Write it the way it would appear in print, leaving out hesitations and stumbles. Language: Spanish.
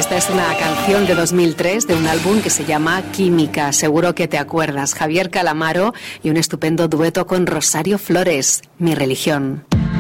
Esta es una canción de 2003 de un álbum que se llama Química. Seguro que te acuerdas. Javier Calamaro y un estupendo dueto con Rosario Flores, Mi religión.